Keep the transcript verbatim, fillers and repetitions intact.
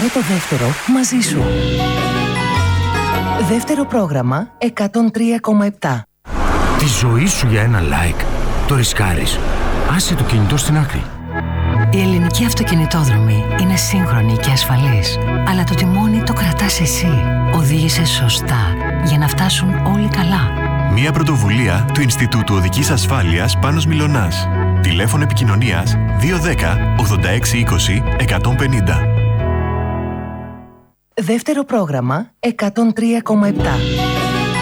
Πάρε το δεύτερο μαζί σου. Δεύτερο πρόγραμμα εκατόν τρία κόμμα επτά. Τη ζωή σου για ένα like το ρισκάρεις. Άσε το κινητό στην άκρη. Η ελληνική αυτοκινητόδρομη είναι σύγχρονη και ασφαλής, αλλά το τιμόνι το κρατάς εσύ. Οδήγησε σωστά για να φτάσουν όλοι καλά. Μια πρωτοβουλία του Ινστιτούτου Οδικής Ασφάλειας Πάνος Μιλωνάς. Τηλέφωνο επικοινωνίας δύο ένα μηδέν ογδόντα έξι είκοσι εκατόν πενήντα. Δεύτερο πρόγραμμα εκατόν τρία κόμμα επτά.